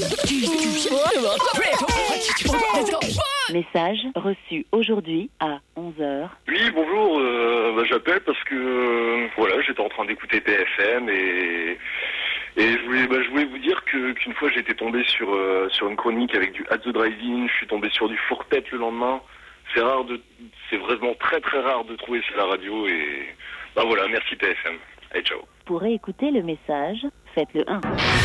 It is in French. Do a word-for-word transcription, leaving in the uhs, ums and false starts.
Message reçu aujourd'hui à onze heures. Oui, bonjour, euh, bah, j'appelle parce que euh, voilà, j'étais en train d'écouter P F M et, et je, voulais, bah, je voulais vous dire que, qu'une fois j'étais tombé sur, euh, sur une chronique avec du At the Drive-In, je suis tombé sur du Four-Tête le lendemain. C'est rare de, c'est vraiment très très rare de trouver ça à la radio et bah voilà, merci P F M. Allez, ciao. Pour écouter le message, faites le un.